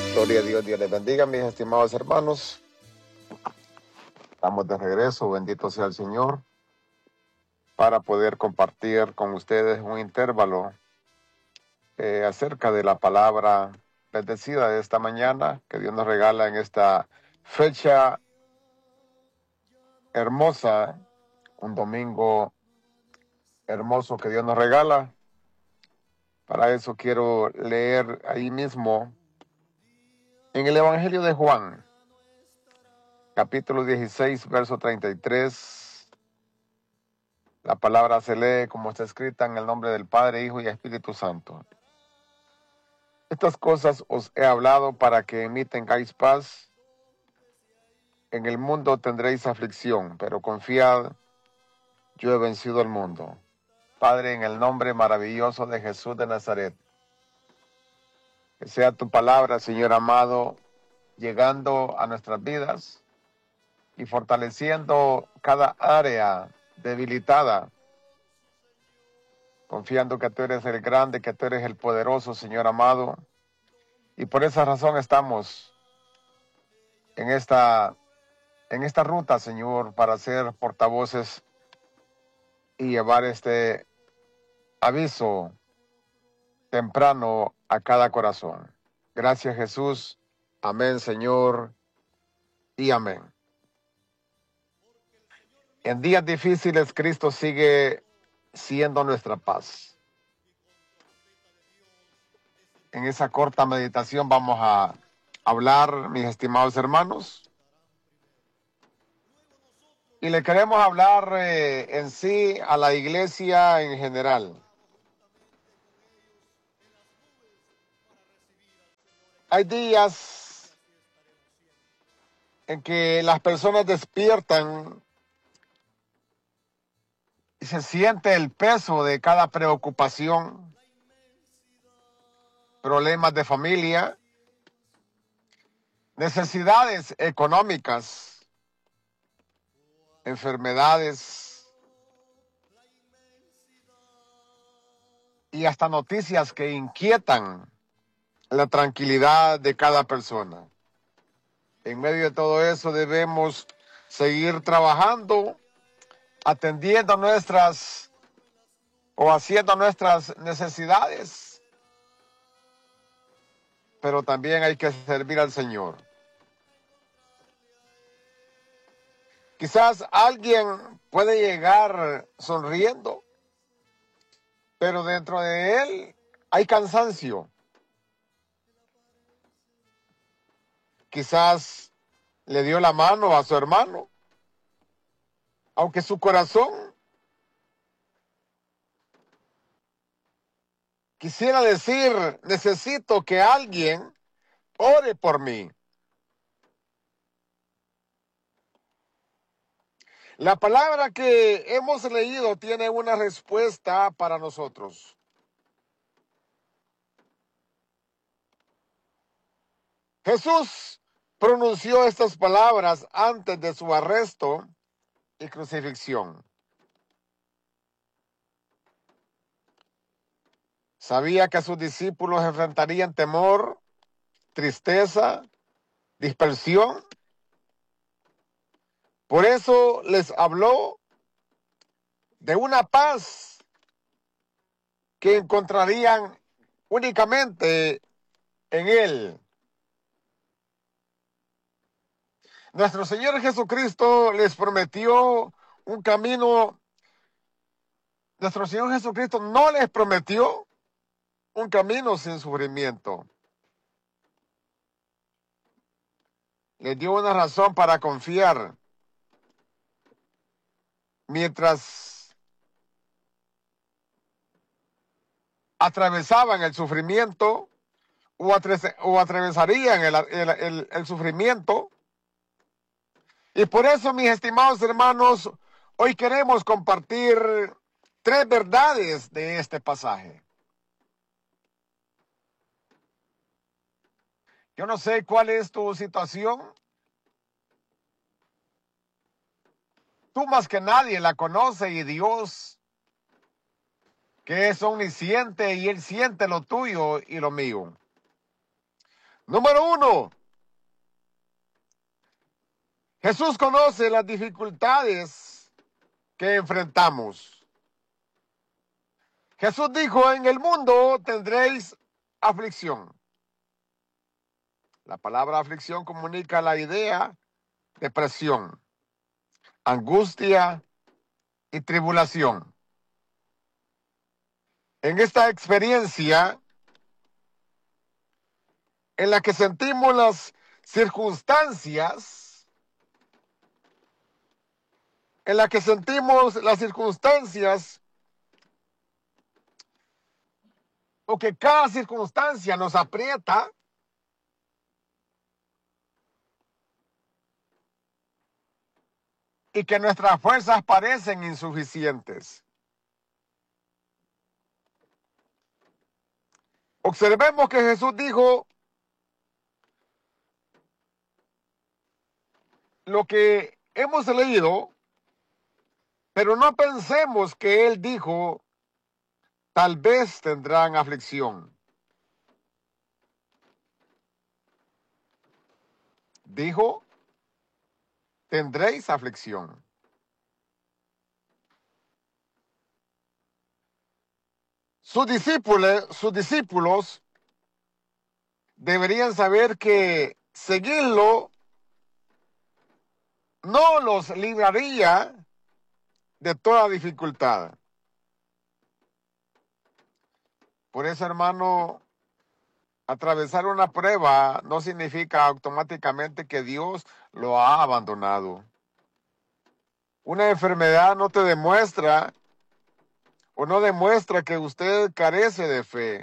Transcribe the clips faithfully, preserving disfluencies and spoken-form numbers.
Gloria a Dios, Dios les bendiga, mis estimados hermanos. Estamos de regreso, bendito sea el Señor, para poder compartir con ustedes un intervalo eh, acerca de la palabra bendecida de esta mañana que Dios nos regala en esta fecha hermosa, un domingo hermoso que Dios nos regala. Para eso quiero leer ahí mismo en el Evangelio de Juan, capítulo dieciséis, verso treinta y tres. La palabra se lee como está escrita en el nombre del Padre, Hijo y Espíritu Santo. Estas cosas os he hablado para que en mí tengáis paz. En el mundo tendréis aflicción, pero confiad, yo he vencido al mundo. Padre, en el nombre maravilloso de Jesús de Nazaret, que sea tu palabra, Señor amado, llegando a nuestras vidas y fortaleciendo cada área debilitada, confiando que tú eres el grande, que tú eres el poderoso, Señor amado. Y por esa razón estamos en esta, en esta ruta, Señor, para ser portavoces y llevar este aviso temprano a cada corazón. Gracias, Jesús. Amén, Señor, y amén. En días difíciles, Cristo sigue siendo nuestra paz. En esa corta meditación vamos a hablar, mis estimados hermanos, y le queremos hablar eh, en sí a la iglesia en general. Hay días en que las personas despiertan y se siente el peso de cada preocupación, problemas de familia, necesidades económicas, enfermedades y hasta noticias que inquietan la tranquilidad de cada persona. En medio de todo eso debemos seguir trabajando, atendiendo nuestras o haciendo nuestras necesidades, pero también hay que servir al Señor. Quizás alguien puede llegar sonriendo, pero dentro de él hay cansancio. Quizás le dio la mano a su hermano, aunque su corazón quisiera decir, necesito que alguien ore por mí. La palabra que hemos leído tiene una respuesta para nosotros. Jesús pronunció estas palabras antes de su arresto y crucifixión. Sabía que sus discípulos enfrentarían temor, tristeza, dispersión. Por eso les habló de una paz que encontrarían únicamente en Él. Nuestro Señor Jesucristo les prometió un camino. Nuestro Señor Jesucristo no les prometió un camino sin sufrimiento. Les dio una razón para confiar. Mientras atravesaban el sufrimiento o, atre- o atravesarían el, el, el, el sufrimiento. Y por eso, mis estimados hermanos, hoy queremos compartir tres verdades de este pasaje. Yo no sé cuál es tu situación. Tú más que nadie la conoce y Dios, que es omnisciente y Él siente lo tuyo y lo mío. Número uno, Jesús conoce las dificultades que enfrentamos. Jesús dijo, en el mundo tendréis aflicción. La palabra aflicción comunica la idea de presión, angustia y tribulación. En esta experiencia en la que sentimos las circunstancias, en la que sentimos las circunstancias, o que cada circunstancia nos aprieta, y que nuestras fuerzas parecen insuficientes. Observemos que Jesús dijo lo que hemos leído, pero no pensemos que Él dijo, tal vez tendrán aflicción. Dijo, tendréis aflicción. Sus discípulos, sus discípulos deberían saber que seguirlo no los libraría de toda dificultad. Por eso, hermano, atravesar una prueba no significa automáticamente que Dios lo ha abandonado. Una enfermedad no te demuestra o no demuestra que usted carece de fe.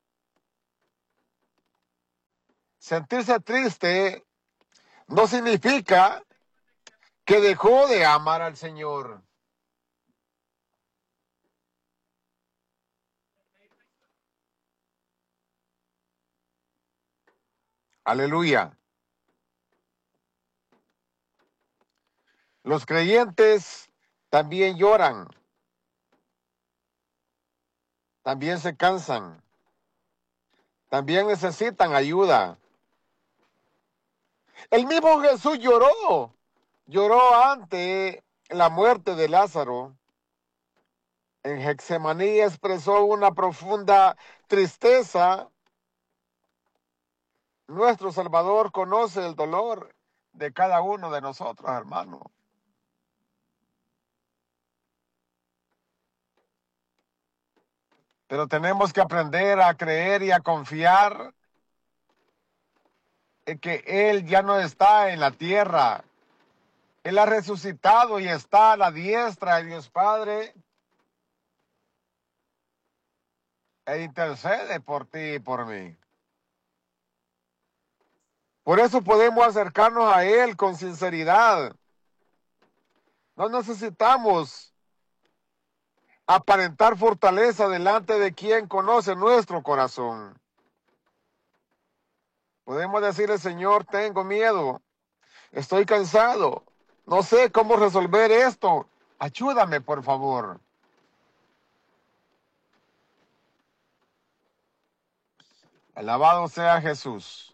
Sentirse triste no significa que dejó de amar al Señor. Aleluya. Los creyentes también lloran, también se cansan, también necesitan ayuda. El mismo Jesús lloró, lloró ante la muerte de Lázaro. En Getsemaní expresó una profunda tristeza. Nuestro Salvador conoce el dolor de cada uno de nosotros, hermano. Pero tenemos que aprender a creer y a confiar en que Él ya no está en la tierra. Él ha resucitado y está a la diestra de Dios Padre e intercede por ti y por mí. Por eso podemos acercarnos a Él con sinceridad. No necesitamos aparentar fortaleza delante de quien conoce nuestro corazón. Podemos decirle, Señor, tengo miedo, estoy cansado, no sé cómo resolver esto, ayúdame por favor. Alabado sea Jesús.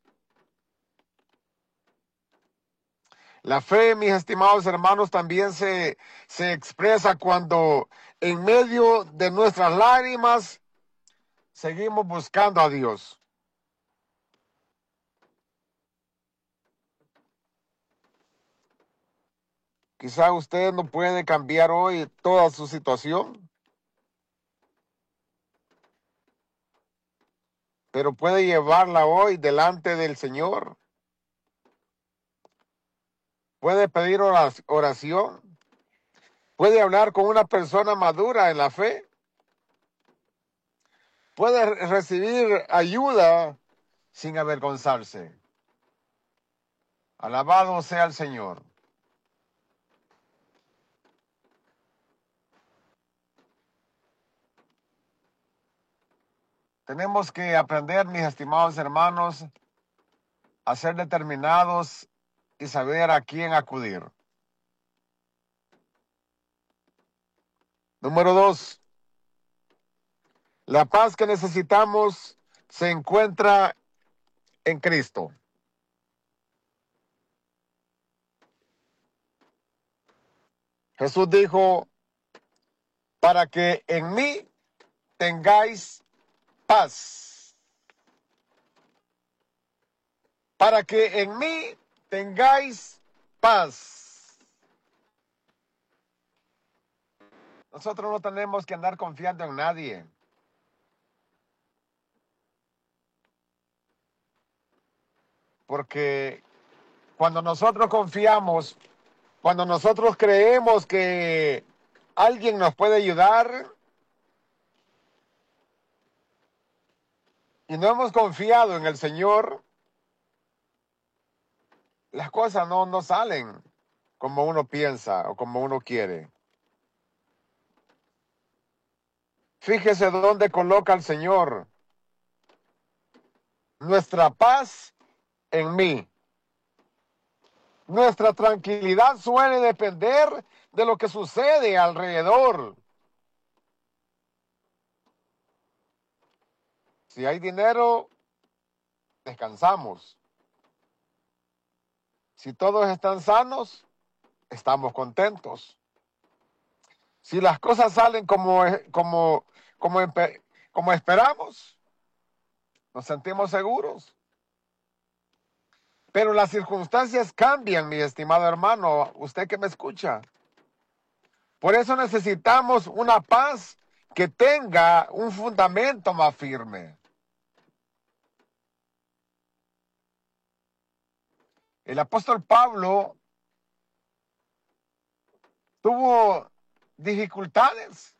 La fe, mis estimados hermanos, también se, se expresa cuando en medio de nuestras lágrimas seguimos buscando a Dios. Quizá usted no puede cambiar hoy toda su situación, pero puede llevarla hoy delante del Señor. Puede pedir oración. Puede hablar con una persona madura en la fe. Puede recibir ayuda sin avergonzarse. Alabado sea el Señor. Tenemos que aprender, mis estimados hermanos, a ser determinados y saber a quién acudir. Número dos, la paz que necesitamos se encuentra en Cristo. Jesús dijo, para que en mí tengáis paz. Para que en mí tengáis paz. Nosotros no tenemos que andar confiando en nadie. Porque cuando nosotros confiamos, cuando nosotros creemos que alguien nos puede ayudar y no hemos confiado en el Señor, las cosas no, no salen como uno piensa o como uno quiere. Fíjese dónde coloca el Señor nuestra paz en mí. Nuestra tranquilidad suele depender de lo que sucede alrededor. Si hay dinero, descansamos. Si todos están sanos, estamos contentos. Si las cosas salen como, como, como, como esperamos, nos sentimos seguros. Pero las circunstancias cambian, mi estimado hermano, usted que me escucha. Por eso necesitamos una paz que tenga un fundamento más firme. El apóstol Pablo tuvo dificultades